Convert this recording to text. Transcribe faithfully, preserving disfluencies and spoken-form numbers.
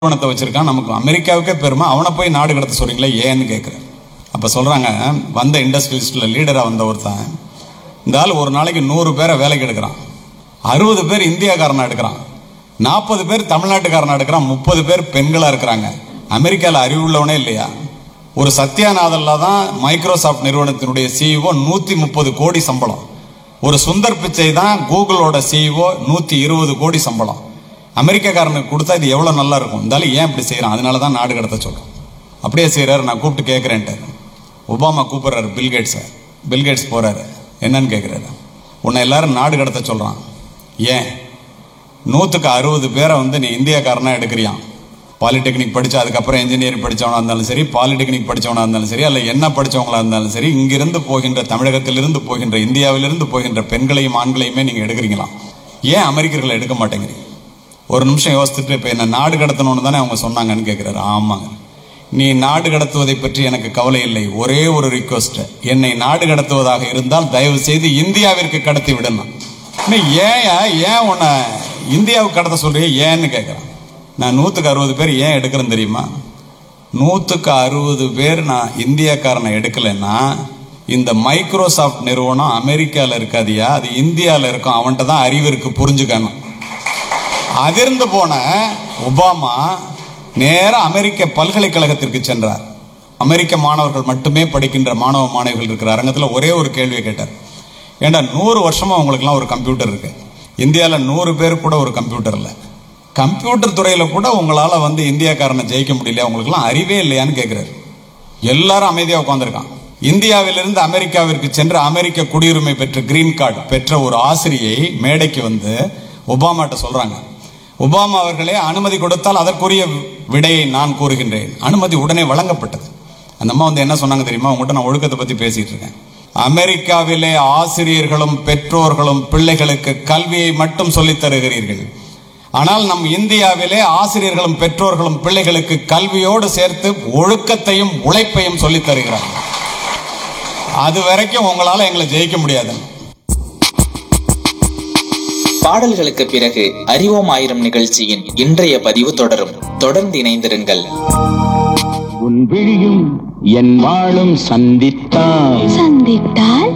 நிறுவனத்தை வச்சிருக்கான், நமக்கு அமெரிக்காவுக்கே பெருமை, அவனை போய் நாடு கடத்த சொல்றீங்களே ஏன்னு கேட்குறேன். அப்போ சொல்றாங்க, வந்த இண்டஸ்ட்ரியலிஸ்ட்ல லீடரா வந்த ஒருத்தன், இந்த ஆள் ஒரு நாளைக்கு நூறு பேரை வேலைக்கு எடுக்கிறான், அறுபது பேர் இந்தியாக்காரனா எடுக்கிறான், நாற்பது பேர் தமிழ்நாட்டுக்காரனா எடுக்கிறான், முப்பது பேர் பெண்களா இருக்கிறாங்க. அமெரிக்காவில் அறிவுள்ளவனே இல்லையா? ஒரு சத்யாநாதல்ல தான் மைக்ரோசாப்ட் நிறுவனத்தினுடைய சிஇஓ நூத்தி முப்பது கோடி சம்பளம். ஒரு சுந்தர் பிச்சை தான் கூகுளோட சிஇஓ நூத்தி இருபது கோடி சம்பளம். அமெரிக்காக்காரனுக்கு கொடுத்தா இது எவ்வளவு நல்லா இருக்கும். இருந்தாலும் ஏன் இப்படி செய்யறான்? அதனாலதான் நாடு கடத்த சொல்றோம். அப்படியே செய்யறாரு. நான் கூப்பிட்டு கேட்கிறேன்ட்டு ஒபாமா கூப்பிடுறாரு பில்கேட்ஸை. பில்கேட்ஸ் போறாரு, என்னன்னு கேட்கிறாரு. உன்னை எல்லாரும் நாடு கடத்த சொல்றான், ஏன் நூத்துக்கு அறுபது பேரை வந்து நீ இந்தியாக்காரனா எடுக்கிறியான்? பாலிடெக்னிக் படிச்சா, அதுக்கப்புறம் இன்ஜினியரிங் படிச்சவனா இருந்தாலும் சரி, பாலிடெக்னிக் படிச்சவனா இருந்தாலும் சரி, அல்ல என்ன படிச்சவங்களா இருந்தாலும் சரி, இங்கிருந்து போகின்ற, தமிழகத்திலிருந்து போகின்ற, இந்தியாவிலிருந்து போகின்ற பெண்களையும் ஆண்களையுமே நீங்க எடுக்கிறீங்களாம். ஏன் அமெரிக்கர்களை எடுக்க மாட்டேங்கிறீங்க? ஒரு நிமிஷம் யோசிச்சுட்டு, இப்ப என்ன நாடு கடத்தணும்னு தானே அவங்க சொன்னாங்கன்னு கேட்கிறாரு. ஆமாங்க. நீ நாடு கடத்துவதை பற்றி எனக்கு கவலை இல்லை. ஒரே ஒரு ரிக்வெஸ்ட், என்னை நாடு கடத்துவதாக இருந்தால் தயவு செய்து இந்தியாவிற்கு கடத்தி விடணும். ஏன் ஏன் உன்னை இந்தியாவுக்கு கடத்த சொல்றிய ஏன்னு கேட்கிறேன். நான் நூற்றுக்கு அறுபது பேர் ஏன் எடுக்கிறேன்னு தெரியுமா? நூற்றுக்கு அறுபது பேர் நான் இந்தியாக்காரனை எடுக்கலைன்னா, இந்த மைக்ரோசாப்ட் நிறுவனம் அமெரிக்காவில் இருக்காதியா, அது இந்தியாவில் இருக்கும். அவன்கிட்ட தான் அறிவு இருக்கு, புரிஞ்சுக்கணும். அதிர்ந்து போன ஒபாமா நேராக அமெரிக்க பல்கலைக்கழகத்திற்கு சென்றார். அமெரிக்க மாணவர்கள் மட்டுமே படிக்கின்ற மாணவ மாணவிகள் இருக்கிற அரங்கத்தில் ஒரே ஒரு கேள்வியை கேட்டார். ஏண்டா, நூறு வருஷமா உங்களுக்குலாம் ஒரு கம்ப்யூட்டர் இருக்கு, இந்தியாவில் நூறு பேர் கூட ஒரு கம்ப்யூட்டர் இல்லை, கம்ப்யூட்டர் துறையில கூட உங்களால வந்து இந்தியாக்காரனை ஜெயிக்க முடியல, உங்களுக்குலாம் அறிவே இல்லையான்னு கேட்கிறாரு. எல்லாரும் அமைதியாக உட்காந்துருக்கான். இந்தியாவிலிருந்து அமெரிக்காவிற்கு சென்று அமெரிக்க குடியுரிமை பெற்ற, கிரீன் கார்டு பெற்ற ஒரு ஆசிரியை மேடைக்கு வந்து ஒபாமாட்ட சொல்றாங்க, ஒபாமா அவர்களே, அனுமதி கொடுத்தால் அதற்குரிய விடையை நான் கூறுகின்றேன். அனுமதி உடனே வழங்கப்பட்டது. அந்த அம்மா வந்து என்ன சொன்னாங்க தெரியுமா? உங்கள்கிட்ட நான் ஒழுக்கத்தை பத்தி பேசிட்டு இருக்கேன். அமெரிக்காவிலே ஆசிரியர்களும் பெற்றோர்களும் பிள்ளைகளுக்கு கல்வியை மட்டும் சொல்லித் தருகிறீர்கள், ஆனால் நம் இந்தியாவிலே ஆசிரியர்களும் பெற்றோர்களும் பிள்ளைகளுக்கு கல்வியோடு சேர்த்து ஒழுக்கத்தையும் உழைப்பையும் சொல்லித் தருகிறார்கள். அது வரைக்கும் உங்களால எங்களை ஜெயிக்க முடியாது. பாடல்களுக்கு பிறகு அறிவோம் ஆயிரம் நிகழ்ச்சியின் இன்றைய பதிவு தொடரும். தொடர்ந்து இணைந்திருங்கள். உன் விழியும் என் வாழும் சந்தித்தால் சந்தித்தால்